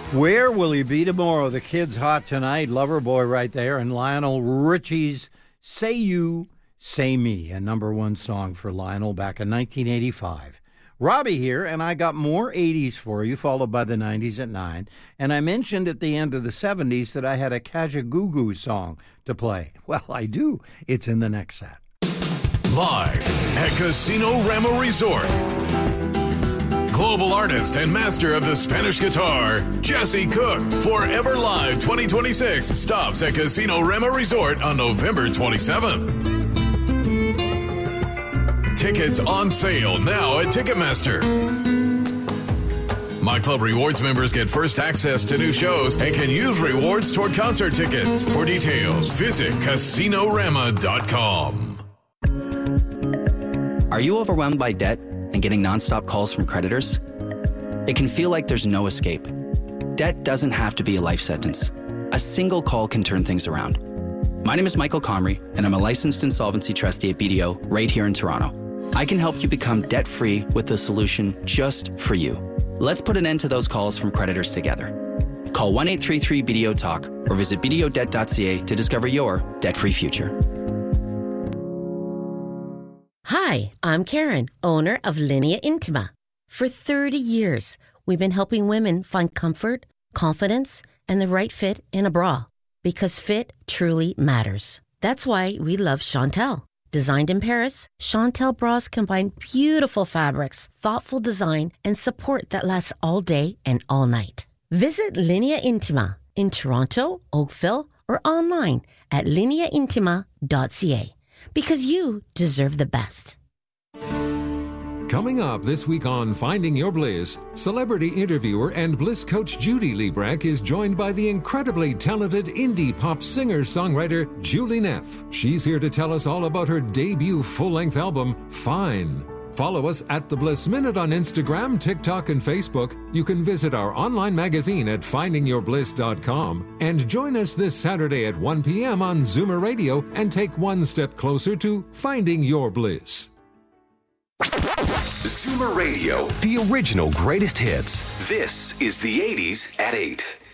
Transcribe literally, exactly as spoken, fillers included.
Where will you be tomorrow? The Kid's Hot Tonight, Loverboy right there, and Lionel Richie's Say You, Say Me, a number one song for Lionel back in nineteen eighty-five. Robbie here, and I got more eighties for you, followed by the nineties at nine. And I mentioned at the end of the seventies that I had a Kajagoogoo song to play. Well, I do. It's in the next set. Live at Casino Rama Resort. Global artist and master of the Spanish guitar, Jesse Cook, Forever Live twenty twenty-six stops at Casino Rama Resort on November twenty-seventh. Tickets on sale now at Ticketmaster. My Club Rewards members get first access to new shows and can use rewards toward concert tickets. For details, visit casino rama dot com. Are you overwhelmed by debt and getting nonstop calls from creditors? It can feel like there's no escape. Debt doesn't have to be a life sentence. A single call can turn things around. My name is Michael Comrie, and I'm a licensed insolvency trustee at B D O right here in Toronto. I can help you become debt-free with a solution just for you. Let's put an end to those calls from creditors together. Call one eight three three B D O talk or visit b d o debt dot c a to discover your debt-free future. Hi, I'm Karen, owner of Linea Intima. For thirty years, we've been helping women find comfort, confidence, and the right fit in a bra. Because fit truly matters. That's why we love Chantel. Designed in Paris, Chantel bras combine beautiful fabrics, thoughtful design, and support that lasts all day and all night. Visit Linea Intima in Toronto, Oakville, or online at linea intima dot c a. Because you deserve the best. Coming up this week on Finding Your Bliss, celebrity interviewer and Bliss coach Judy Liebrecht is joined by the incredibly talented indie pop singer-songwriter Julie Neff. She's here to tell us all about her debut full-length album, Fine. Follow us at The Bliss Minute on Instagram, TikTok, and Facebook. You can visit our online magazine at finding your bliss dot com. And join us this Saturday at one p.m. on Zoomer Radio and take one step closer to finding your bliss. Zoomer Radio, the original greatest hits. This is the eighties at eight.